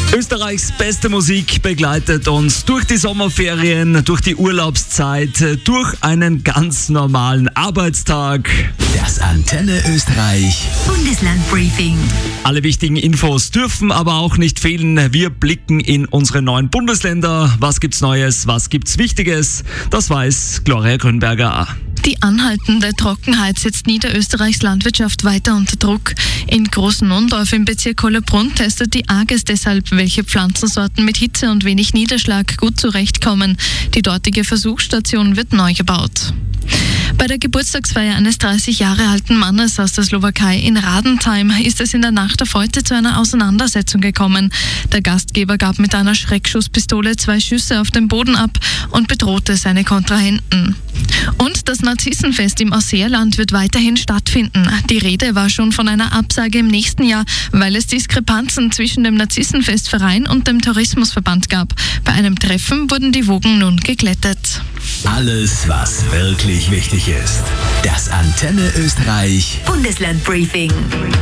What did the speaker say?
Österreichs beste Musik begleitet uns durch die Sommerferien, durch die Urlaubszeit, durch einen ganz normalen Arbeitstag. Das Antenne Österreich Bundeslandbriefing. Alle wichtigen Infos dürfen aber auch nicht fehlen. Wir blicken in unsere neuen Bundesländer. Was gibt's Neues? Was gibt's Wichtiges? Das weiß Gloria Grünberger. Die anhaltende Trockenheit setzt Niederösterreichs Landwirtschaft weiter unter Druck. In Großnondorf im Bezirk Hollabrunn testet die AGES deshalb, welche Pflanzensorten mit Hitze und wenig Niederschlag gut zurechtkommen. Die dortige Versuchsstation wird neu gebaut. Bei der Geburtstagsfeier eines 30 Jahre alten Mannes aus der Slowakei in Radentheim ist es in der Nacht auf heute zu einer Auseinandersetzung gekommen. Der Gastgeber gab mit einer Schreckschusspistole 2 Schüsse auf den Boden ab und bedrohte seine Kontrahenten. Und das Narzissenfest im Ausseerland wird weiterhin stattfinden. Die Rede war schon von einer Absage im nächsten Jahr, weil es Diskrepanzen zwischen dem Narzissenfestverein und dem Tourismusverband gab. Bei einem Treffen wurden die Wogen nun geglättet. Alles, was wirklich wichtig ist. Das Antenne Österreich Bundeslandbriefing.